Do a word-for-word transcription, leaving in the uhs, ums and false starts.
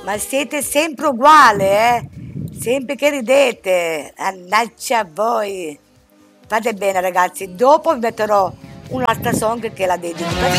Ma siete sempre uguali, eh? Sempre che ridete. Annaccia a voi. Fate bene, ragazzi. Dopo vi metterò un'altra song che la dedico.